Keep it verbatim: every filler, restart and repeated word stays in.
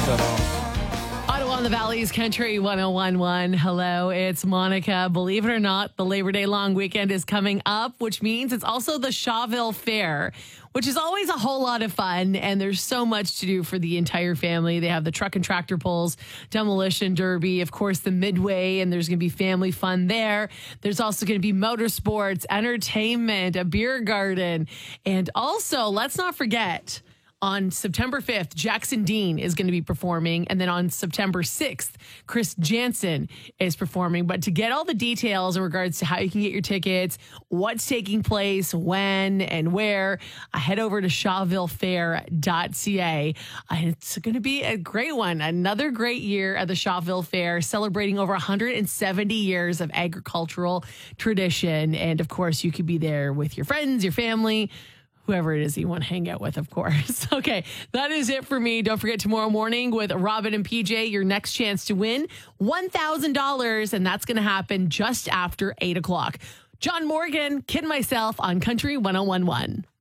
at all. Ottawa on the Valley's Country one oh one one. Hello, it's Monica. Believe it or not, the Labor Day long weekend is coming up, which means it's also the Shawville Fair, which is always a whole lot of fun. And there's so much to do for the entire family. They have the truck and tractor pulls, demolition derby, of course, the midway, and there's going to be family fun there. There's also going to be motorsports, entertainment, a beer garden. And also, let's not forget, on September fifth, Jackson Dean is going to be performing. And then on September sixth, Chris Jansen is performing. But to get all the details in regards to how you can get your tickets, what's taking place, when and where, uh, head over to shawville fair dot c a. Uh, it's going to be a great one. Another great year at the Shawville Fair, celebrating over one hundred seventy years of agricultural tradition. And of course, you could be there with your friends, your family, whoever it is you want to hang out with, of course. Okay, that is it for me. Don't forget, tomorrow morning with Robin and P J, your next chance to win one thousand dollars, and that's going to happen just after eight o'clock. John Morgan, Kid Myself on Country one oh one one.